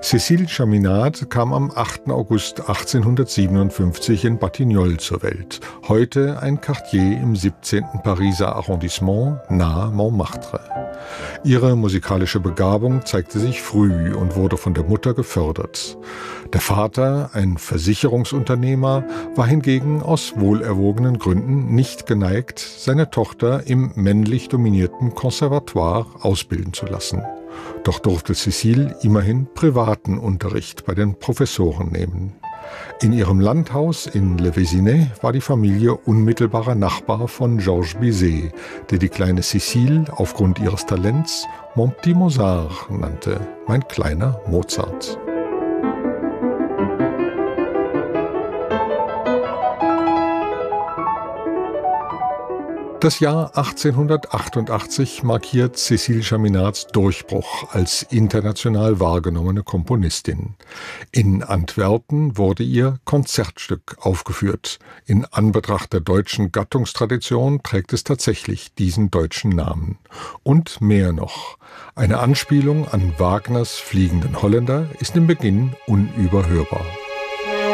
Cécile Chaminade kam am 8. August 1857 in Batignolles zur Welt, heute ein Quartier im 17. Pariser Arrondissement nahe Montmartre. Ihre musikalische Begabung zeigte sich früh und wurde von der Mutter gefördert. Der Vater, ein Versicherungsunternehmer, war hingegen aus wohlerwogenen Gründen nicht geneigt, seine Tochter im männlich dominierten Conservatoire ausbilden zu lassen. Doch durfte Cécile immerhin privaten Unterricht bei den Professoren nehmen. In ihrem Landhaus in Le Vésinet war die Familie unmittelbarer Nachbar von Georges Bizet, der die kleine Cécile aufgrund ihres Talents Mon petit Mozart nannte, mein kleiner Mozart. Das Jahr 1888 markiert Cécile Chaminades Durchbruch als international wahrgenommene Komponistin. In Antwerpen wurde ihr Konzertstück aufgeführt. In Anbetracht der deutschen Gattungstradition trägt es tatsächlich diesen deutschen Namen. Und mehr noch. Eine Anspielung an Wagners Fliegenden Holländer ist im Beginn unüberhörbar.